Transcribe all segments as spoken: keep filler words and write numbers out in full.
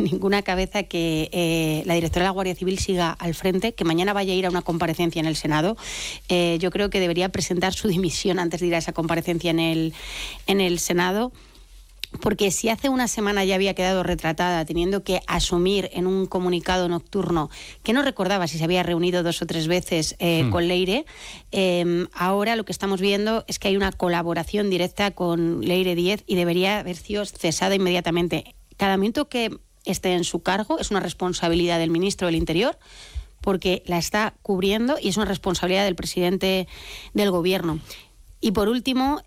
ninguna cabeza que eh, la directora de la Guardia Civil siga al frente, que mañana vaya a ir a una comparecencia en el Senado. Eh, yo creo que debería presentar su dimisión antes de ir a esa comparecencia en el, en el Senado. Porque si hace una semana ya había quedado retratada teniendo que asumir en un comunicado nocturno que no recordaba si se había reunido dos o tres veces eh, hmm. con Leire, eh, ahora lo que estamos viendo es que hay una colaboración directa con Leire Díez y debería haber sido cesada inmediatamente. Cada minuto que esté en su cargo es una responsabilidad del ministro del Interior, porque la está cubriendo y es una responsabilidad del presidente del Gobierno. Y por último,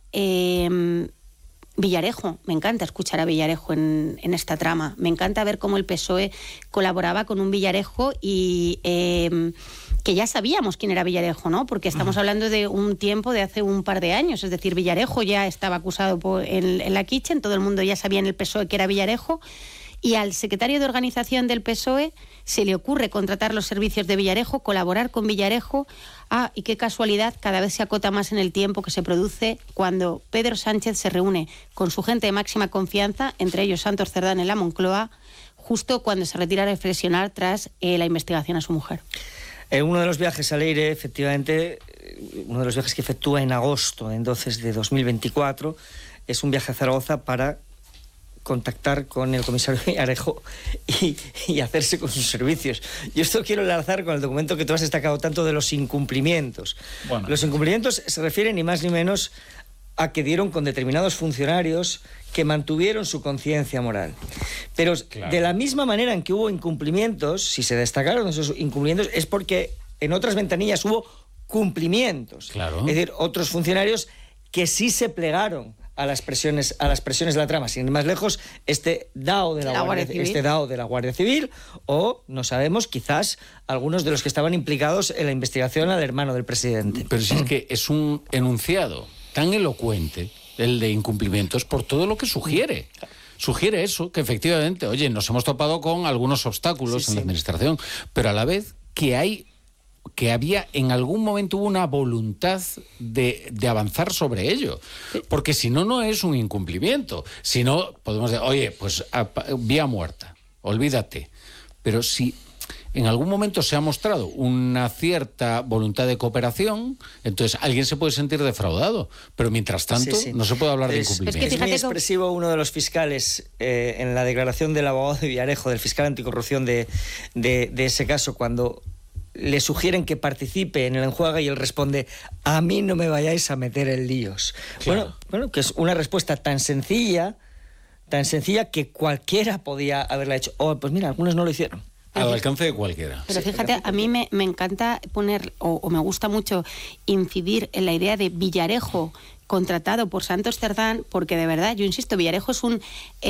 eh, Villarejo, me encanta escuchar a Villarejo en, en esta trama. Me encanta ver cómo el P S O E colaboraba con un Villarejo y eh, que ya sabíamos quién era Villarejo, ¿no? Porque estamos hablando de un tiempo de hace un par de años. Es decir, Villarejo ya estaba acusado por, en, en la Kitchen, todo el mundo ya sabía en el P S O E que era Villarejo. Y al secretario de organización del P S O E se le ocurre contratar los servicios de Villarejo, colaborar con Villarejo. Ah, y qué casualidad, cada vez se acota más en el tiempo que se produce cuando Pedro Sánchez se reúne con su gente de máxima confianza, entre ellos Santos Cerdán en la Moncloa, justo cuando se retira a reflexionar tras eh, la investigación a su mujer. Eh, uno de los viajes a Leire, efectivamente, uno de los viajes que efectúa en agosto, entonces de dos mil veinticuatro, es un viaje a Zaragoza para contactar con el comisario Villarejo y, y hacerse con sus servicios. Yo esto quiero enlazar con el documento que tú has destacado tanto de los incumplimientos. Bueno. Los incumplimientos se refieren ni más ni menos a que dieron con determinados funcionarios que mantuvieron su conciencia moral. Pero claro, de la misma manera en que hubo incumplimientos, si se destacaron esos incumplimientos, es porque en otras ventanillas hubo cumplimientos. Claro. Es decir, otros funcionarios que sí se plegaron a las presiones a las presiones de la trama, sin ir más lejos, este DAO de la, la Guardia, Guardia este DAO de la Guardia Civil, o no sabemos, quizás algunos de los que estaban implicados en la investigación al hermano del presidente. Pero si es que es un enunciado tan elocuente el de incumplimientos por todo lo que sugiere. Sugiere eso, que efectivamente, oye, nos hemos topado con algunos obstáculos sí, en sí. la administración, pero a la vez que hay que había en algún momento hubo una voluntad de, de avanzar sobre ello, porque si no, no es un incumplimiento. Si no, podemos decir, oye, pues a, a, vía muerta, olvídate. Pero si en algún momento se ha mostrado una cierta voluntad de cooperación, entonces alguien se puede sentir defraudado. Pero mientras tanto, sí, sí. no se puede hablar es, de incumplimiento. Es, que es muy expresivo uno de los fiscales eh, en la declaración del abogado de Villarejo, del fiscal anticorrupción de, de, de ese caso, cuando le sugieren que participe en el enjuague y él responde: a mí no me vayáis a meter en líos. Claro. Bueno, bueno, que es una respuesta tan sencilla, tan sencilla que cualquiera podía haberla hecho. O, pues mira, algunos no lo hicieron. Al alcance de cualquiera. Pero fíjate, a mí me, me encanta poner, o, o me gusta mucho incidir en la idea de Villarejo contratado por Santos Cerdán, porque de verdad, yo insisto, Villarejo es un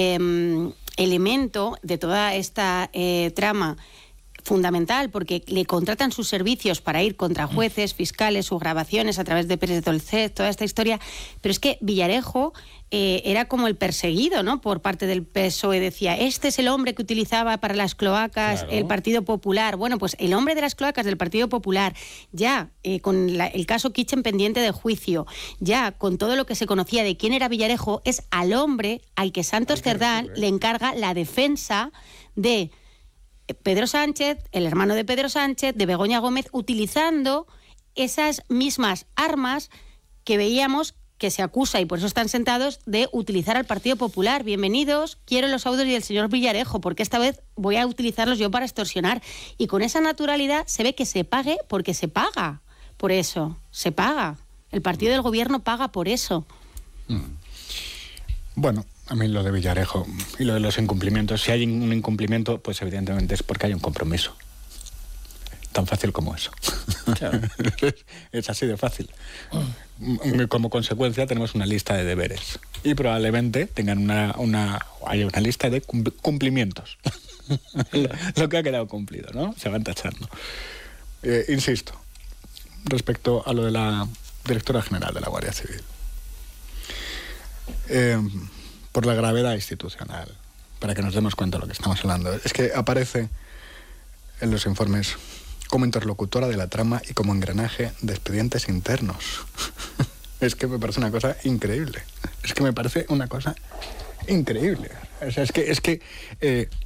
eh, elemento de toda esta eh, trama fundamental, porque le contratan sus servicios para ir contra jueces, fiscales, sus grabaciones a través de Pérez de Tolcet, toda esta historia. Pero es que Villarejo eh, era como el perseguido, ¿no?, por parte del P S O E. Decía, este es el hombre que utilizaba para las cloacas claro. el Partido Popular. Bueno, pues el hombre de las cloacas del Partido Popular, ya eh, con la, el caso Kitchen pendiente de juicio, ya con todo lo que se conocía de quién era Villarejo, es al hombre al que Santos Cerdán le encarga la defensa de Pedro Sánchez, el hermano de Pedro Sánchez, de Begoña Gómez, utilizando esas mismas armas que veíamos que se acusa, y por eso están sentados, de utilizar al Partido Popular. Bienvenidos, quiero los audios del señor Villarejo, porque esta vez voy a utilizarlos yo para extorsionar. Y con esa naturalidad se ve que se pague porque se paga. Por eso, se paga. El partido del gobierno paga por eso. Mm. Bueno, a mí lo de Villarejo y lo de los incumplimientos, si hay un incumplimiento, pues evidentemente es porque hay un compromiso. Tan fácil como eso. Claro. Es así de fácil. Como consecuencia tenemos una lista de deberes y probablemente tengan una, una haya una lista de cumplimientos. Lo que ha quedado cumplido, ¿no? Se van tachando. Eh, insisto, respecto a lo de la directora general de la Guardia Civil. Eh, por la gravedad institucional, para que nos demos cuenta de lo que estamos hablando. Es que aparece en los informes como interlocutora de la trama y como engranaje de expedientes internos. Es que me parece una cosa increíble. Es que me parece una cosa increíble. O sea, es que, es que eh,